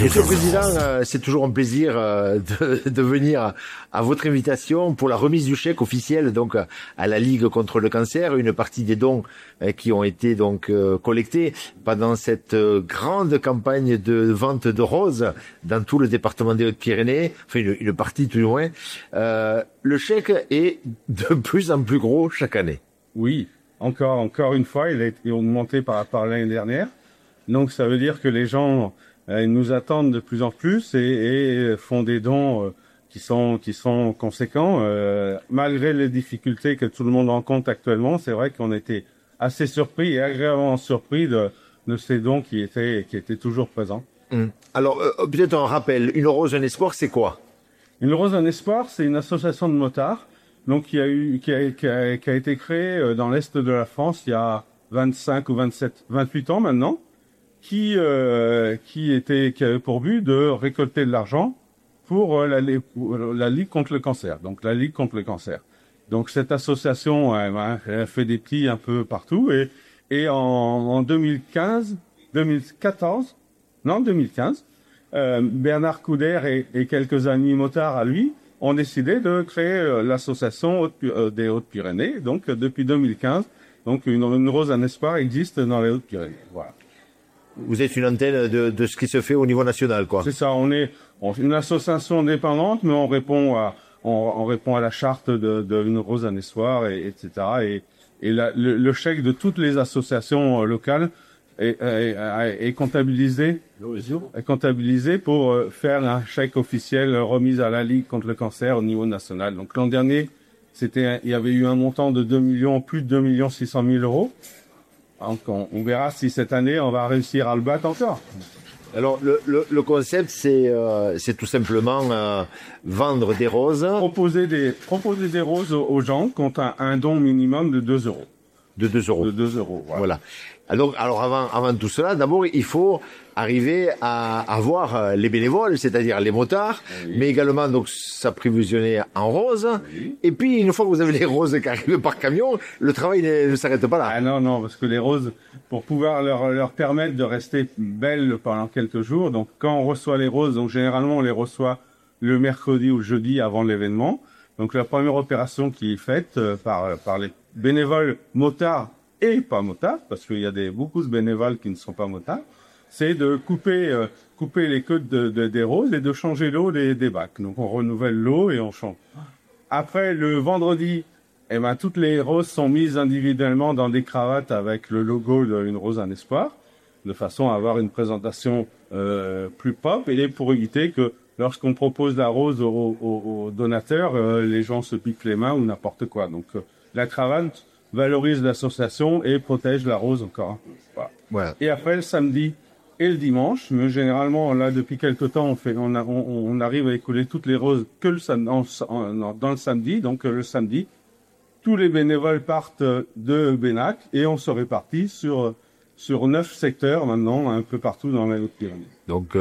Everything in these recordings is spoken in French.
Monsieur le Président, c'est toujours un plaisir de venir à votre invitation pour la remise du chèque officiel donc à la Ligue contre le cancer, une partie des dons qui ont été donc collectés pendant cette grande campagne de vente de roses dans tout le département des Hautes-Pyrénées, enfin une partie tout du moins. Le chèque est de plus en plus gros chaque année. Oui, encore une fois, il a été augmenté par rapport à l'année dernière. Donc ça veut dire que les gens ils nous attendent de plus en plus et font des dons qui sont conséquents. Malgré les difficultés que tout le monde rencontre actuellement, c'est vrai qu'on était assez surpris et agréablement surpris de ces dons qui étaient toujours présents. Alors peut-être un rappel, Une Rose un Espoir, c'est quoi? Une Rose un Espoir, c'est une association de motards donc qui a été créée dans l'est de la France il y a 25 ou 28 ans maintenant. Qui avait pour but de récolter de l'argent pour la Ligue contre le cancer. Donc la Ligue contre le cancer. Donc cette association elle a fait des petits un peu partout et en 2015, Bernard Couder et quelques amis motards à lui ont décidé de créer l'association des Hautes-Pyrénées. Donc depuis 2015, donc une Rose un Espoir existe dans les Hautes-Pyrénées. Voilà. Vous êtes une antenne de ce qui se fait au niveau national, quoi. C'est ça, on est une association indépendante, mais on répond à la charte de Une Rose un Espoir, etc. Et le chèque de toutes les associations locales est comptabilisé pour faire un chèque officiel remis à la Ligue contre le cancer au niveau national. Donc l'an dernier, il y avait eu un montant de plus de 2 600 000 euros. Donc on verra si cette année on va réussir à le battre encore. Alors le concept c'est tout simplement vendre des roses, proposer des roses aux gens contre un don minimum de 2 euros. De 2 euros. De 2 euros. Voilà. Alors avant tout cela, d'abord il faut arriver à avoir les bénévoles, c'est-à-dire les motards, oui. Mais également donc s'approvisionner en roses. Oui. Et puis une fois que vous avez les roses qui arrivent par camion, le travail ne s'arrête pas là. Ah non, parce que les roses, pour pouvoir leur permettre de rester belles pendant quelques jours, donc quand on reçoit les roses, donc généralement on les reçoit le mercredi ou le jeudi avant l'événement. Donc la première opération qui est faite par les bénévoles motards et pas motards, parce qu'il y a beaucoup de bénévoles qui ne sont pas motards, c'est de couper les queues des roses et de changer l'eau des bacs. Donc on renouvelle l'eau et on change. Après le vendredi, toutes les roses sont mises individuellement dans des cravates avec le logo d'Une Rose un Espoir, de façon à avoir une présentation plus propre et pour éviter que lorsqu'on propose la rose aux donateurs, les gens se piquent les mains ou n'importe quoi. Donc la cravate valorise l'association et protège la rose encore. Voilà. Et après le samedi et le dimanche, mais généralement là depuis quelque temps on arrive à écouler toutes les roses que dans le samedi. Donc le samedi, tous les bénévoles partent de Bénac et on se répartit sur 9 secteurs maintenant un peu partout dans les Hautes-Pyrénées. Donc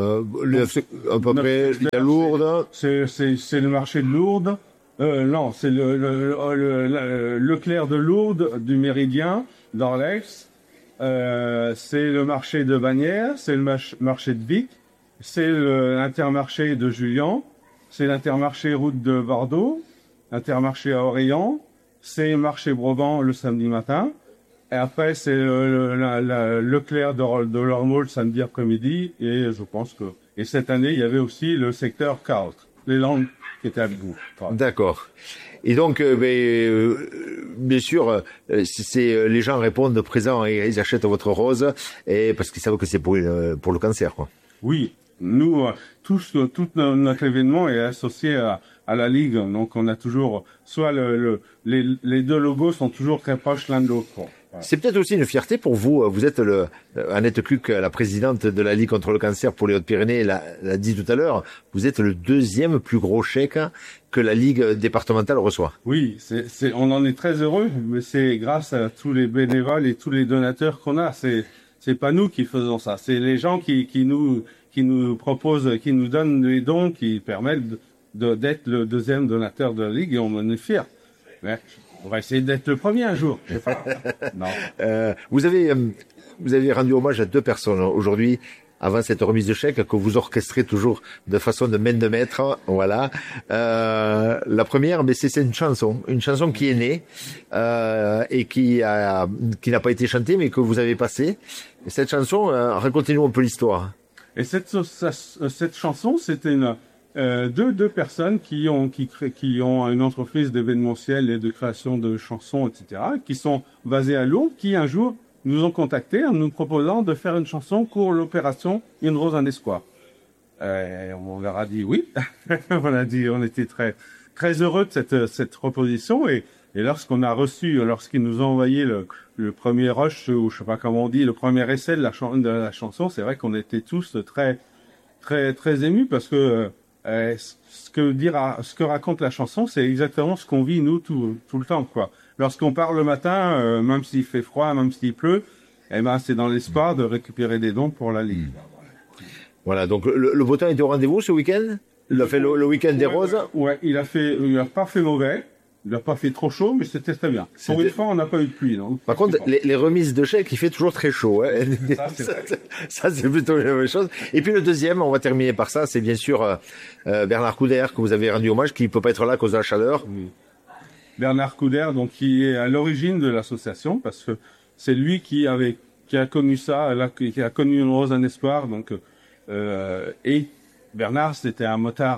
à peu près la Lourdes. C'est le marché de Lourdes. Non, c'est le Clair de Lourdes, du Méridien, d'Orlex. C'est le marché de Bagnères, c'est le marché de Vic, c'est l'Intermarché de Julian, c'est l'Intermarché route de Bordeaux, l'Intermarché à Orléans, c'est le marché Brabant le samedi matin. Et après, c'est le Clair de Lormeaux le samedi après-midi. Et je pense que... Et cette année, il y avait aussi le secteur Carotte, les Landes qui étaient avec vous. Voilà. D'accord. Et donc, bien sûr, les gens répondent présents et ils achètent votre rose parce qu'ils savent que c'est pour le cancer, quoi. Oui. Nous, tout notre événement est associé à la Ligue. Donc, on a toujours... Soit les deux logos sont toujours très proches l'un de l'autre, quoi. C'est peut-être aussi une fierté pour vous. Vous êtes Annette Cluc, la présidente de la Ligue contre le cancer pour les Hautes-Pyrénées, l'a dit tout à l'heure. Vous êtes le deuxième plus gros chèque que la Ligue départementale reçoit. Oui, on en est très heureux, mais c'est grâce à tous les bénévoles et tous les donateurs qu'on a. C'est pas nous qui faisons ça. C'est les gens qui nous proposent, qui nous donnent des dons qui permettent d'être le deuxième donateur de la Ligue et on en est fiers. Mais on va essayer d'être le premier un jour. Je sais pas. Non. Vous avez rendu hommage à deux personnes aujourd'hui avant cette remise de chèque que vous orchestrez toujours de façon de main de maître. Voilà. La première, mais c'est une chanson qui est née et qui n'a pas été chantée, mais que vous avez passée. Et cette chanson, racontez-nous un peu l'histoire. Et cette chanson, c'était deux personnes qui ont une entreprise d'événementiel et de création de chansons, etc., qui sont basées à Lourdes, qui un jour nous ont contactés en nous proposant de faire une chanson pour l'opération Une rose, un espoir. On leur a dit oui. On était très très heureux de cette proposition et lorsqu'ils nous ont envoyé le premier rush, ou je sais pas comment on dit, le premier essai de la chanson, c'est vrai qu'on était tous très très très émus parce que ce que raconte la chanson, c'est exactement ce qu'on vit nous tout le temps, quoi. Lorsqu'on part le matin, même s'il fait froid, même s'il pleut, eh ben c'est dans l'espoir de récupérer des dons pour la Ligue. Voilà, donc le beau temps était au rendez-vous ce week-end. Il a fait le week-end des roses. Ouais, il a pas fait mauvais. Il n'a pas fait trop chaud, mais c'était très bien. Pour une fois, on n'a pas eu de pluie, non. Par contre, les remises de chèques, il fait toujours très chaud. Hein. Ça, c'est plutôt la même chose. Et puis le deuxième, on va terminer par ça, c'est bien sûr Bernard Couder que vous avez rendu hommage, qui peut pas être là à cause de la chaleur. Oui. Bernard Couder, donc qui est à l'origine de l'association, parce que c'est lui qui a connu ça, qui a connu Une rose, un espoir. Donc et Bernard, c'était un motard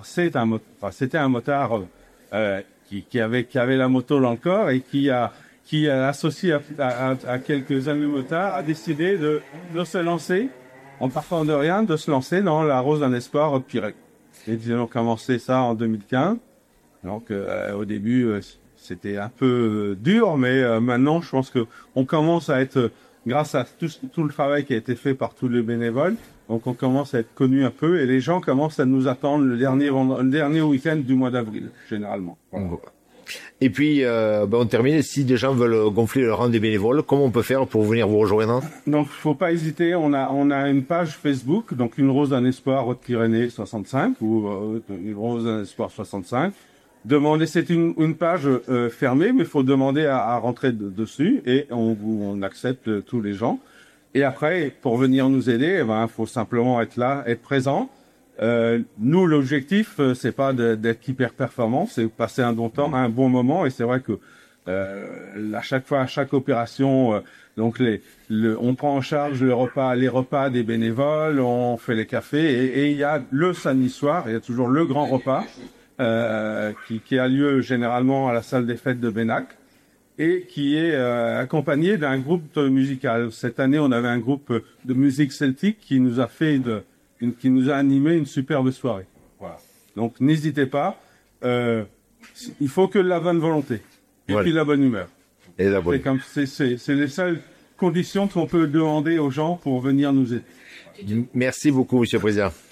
qui avait la moto dans le corps et qui a associé à quelques amis motards, a décidé de se lancer, en partant de rien, de se lancer dans la rose d'un espoir au Pirec. Et ils ont commencé ça en 2015. Donc au début, c'était un peu dur, mais maintenant, je pense que on commence à être, grâce à tout le travail qui a été fait par tous les bénévoles, donc on commence à être connu un peu et les gens commencent à nous attendre le dernier week-end du mois d'avril, généralement. Voilà. Et puis, on termine. Si des gens veulent gonfler le rang des bénévoles, comment on peut faire pour venir vous rejoindre? Donc, faut pas hésiter. On a une page Facebook, donc Une rose, un espoir, Haute-Pyrénées 65 ou Une rose, un espoir 65. C'est une page fermée, mais il faut demander à rentrer dessus et on accepte tous les gens. Et après, pour venir nous aider, faut simplement être là, être présent. Nous, l'objectif, c'est pas d'être hyper performant, c'est passer un bon moment. Et c'est vrai que à chaque opération, donc on prend en charge les repas des bénévoles, on fait les cafés et il y a le samedi soir, il y a toujours le grand repas qui a lieu généralement à la salle des fêtes de Bénac et qui est accompagné d'un groupe musical. Cette année, on avait un groupe de musique celtique qui nous a animé une superbe soirée. Voilà. Donc n'hésitez pas. Il faut que la bonne volonté et puis la bonne humeur. Et la bonne. C'est les seules conditions qu'on peut demander aux gens pour venir nous aider. Merci beaucoup, Monsieur le Président.